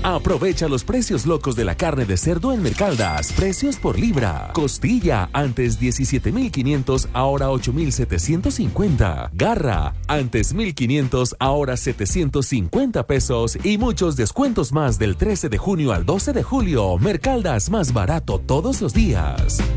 Aprovecha los precios locos de la carne de cerdo en Mercaldas. Precios por libra. Costilla, antes 17,500, ahora 8,750. Garra, antes 1,500, ahora 750 pesos. Y muchos descuentos más del 13 de junio al 12 de julio. Mercaldas, más barato todos los días.